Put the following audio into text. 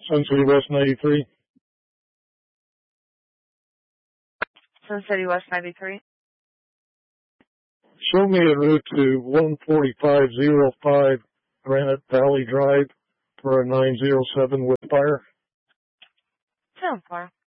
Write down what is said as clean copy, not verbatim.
Sun City West 93. Sun City West 93. Show me a route to 14505 Granite Valley Drive for a 907 with fire. 10-4.